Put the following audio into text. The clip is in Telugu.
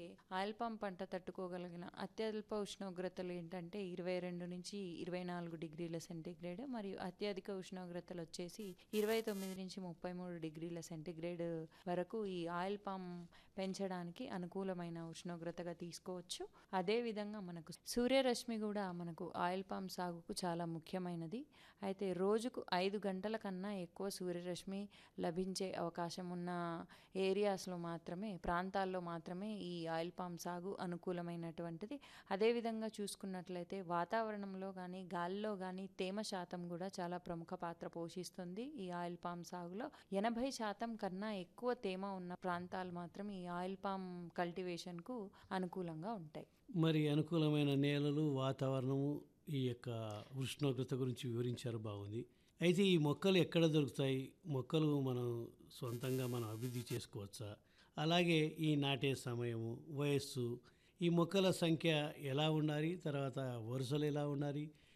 ఆయిల్ పామ్ పంట తట్టుకోగలిగిన అత్యల్ప ఉష్ణోగ్రతలు ఏంటంటే 22 నుంచి 24 డిగ్రీల సెంటీగ్రేడ్ మరియు అత్యధిక ఉష్ణోగ్రతలు వచ్చేసి 29 నుంచి 33 డిగ్రీల సెంటీగ్రేడ్ వరకు ఈ ఆయిల్ పామ్ పెంచడానికి అనుకూలమైన ఉష్ణోగ్రతగా తీసుకోవచ్చు. అదేవిధంగా మనకు సూర్యరశ్మి కూడా మనకు ఆయిల్ పామ్ సాగుకు చాలా ముఖ్యమైనది. అయితే రోజుకు 5 గంటల కన్నా ఎక్కువ సూర్యరశ్మి లభించే అవకాశం ఉన్న ఏరియాస్లో మాత్రమే, ప్రాంతాల్లో మాత్రమే ఈ ఆయిల్ పామ్ సాగు అనుకూలమైనటువంటిది. అదేవిధంగా చూసుకున్నట్లయితే వాతావరణంలో కానీ గాలిలో కానీ తేమ శాతం కూడా చాలా ప్రముఖ పాత్ర పోషిస్తుంది ఈ ఆయిల్ పామ్ సాగులో. 80% కన్నా ఎక్కువ తేమ ఉన్న ప్రాంతాలు మాత్రం ఈ ఆయిల్ పామ్ కల్టివేషన్కు అనుకూలంగా ఉంటాయి. మరి అనుకూలమైన నేలలు, వాతావరణము, ఈ యొక్క ఉష్ణోగ్రత గురించి వివరించారు, బాగుంది. అయితే ఈ మొక్కలు ఎక్కడ దొరుకుతాయి? మొక్కలు మనం సొంతంగా మనం అభివృద్ధి చేసుకోవచ్చా? అలాగే ఈ నాటే సమయము, వయస్సు, ఈ మొక్కల సంఖ్య ఎలా ఉండాలి, తర్వాత వరుసలు ఎలా ఉండాలి,